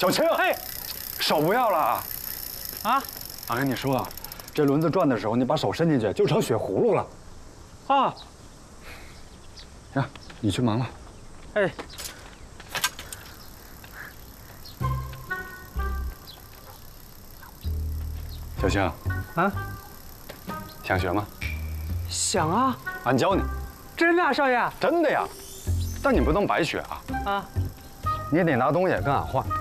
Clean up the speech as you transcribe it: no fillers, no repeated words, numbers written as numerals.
小青， 哎， 手不要了啊！ 啊， 我跟你说啊，这轮子转的时候，你把手伸进去就成血葫芦了。 啊， 行，你去忙了。 哎， 小青， 啊， 想学吗？ 想啊， 俺教你。 真的啊，少爷。 真的呀，但你不能白学啊！ 啊， 你得拿东西跟俺换。